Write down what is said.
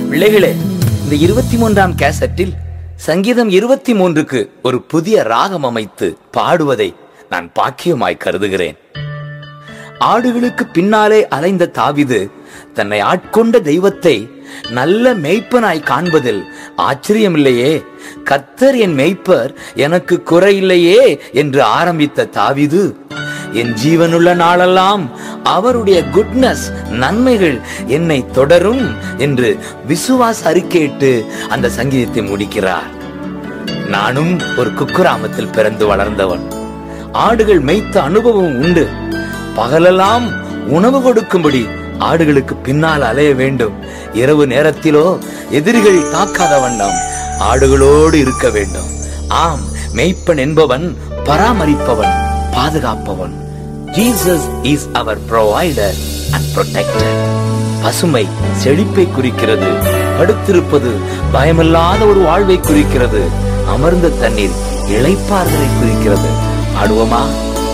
பிள்ளைகளே, இந்த 23ஆம் கேசட்டில் சங்கீதம் 23க்கு ஒரு புதிய ராகம் அமைத்து பாடுவதை நான் பாக்கியமாய் கருதுகிறேன். ஆடுகளுக்கு பின்னாலே அலைந்த தாவீது தன்னை ஆட்கொண்ட தெய்வத்தை நல்ல மேய்ப்பனாய் காண்பதில் ஆச்சரியமில்லையே. கர்த்தர் என் மேய்ப்பர், எனக்கு குறையில்லையே என்று ஆரம்பித்த தாவீது, என் ஜீவனுள்ள நாளெல்லாம் அவருடைய குட்னஸ், நன்மைகள் என்னை தொடரும் என்று விசுவாச அறிக்கையிட்டு அந்த சங்கீதத்தை முடிக்கிறார். நானும் ஒரு குக்கிராமத்தில் பிறந்து வளர்ந்தவன். ஆடுகள் மேய்த்த அனுபவம் உண்டு. பகலெல்லாம் உணவு கொடுக்கும்படி ஆடுகளுக்கு பின்னால் அலைய வேண்டும். இரவு நேரத்திலோ எதிரிகள் தாக்காத வண்ணம் ஆடுகளோடு இருக்க வேண்டும். ஆம், மேய்ப்பன் என்பவன் பராமரிப்பவன், பாதுகாப்பவன். Jesus is our provider and protector. பசுமை செழிப்பை குறிக்கிறது. படுத்திருப்பது பயமில்லாத ஒரு வாழ்வை குறிக்கிறது. அமர்ந்த தண்ணீர் இளைப்பாறுதலை குறிக்கிறது. ஆடுவோமா?